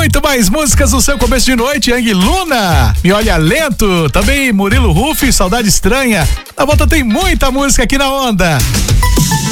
muito mais músicas no seu começo de noite. Yang Luna, Me Olha Lento, também Murilo Ruff, Saudade Estranha. Na volta tem muita música aqui na Onda.